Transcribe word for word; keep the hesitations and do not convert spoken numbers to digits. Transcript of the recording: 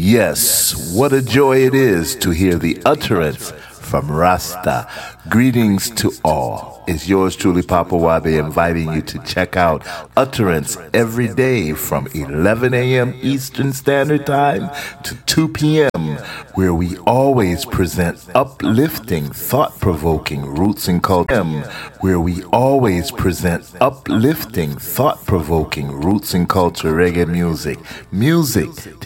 Yes, what a joy it is to hear the utterance from Rasta. Greetings to all. It's yours truly, Papa Wabe, inviting you to check out Utterance every day from eleven a.m. Eastern Standard Time to two p.m., where we always present uplifting, thought-provoking roots and culture. Where we always present uplifting, thought-provoking roots and culture reggae music. Music